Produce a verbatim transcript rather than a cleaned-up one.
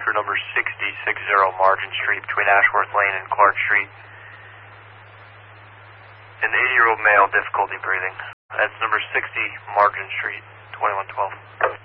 for number sixty, six zero Margin Street between Ashworth Lane and Clark Street. An eighty-year-old male, difficulty breathing. That's number sixty Margin Street, twenty-one twelve.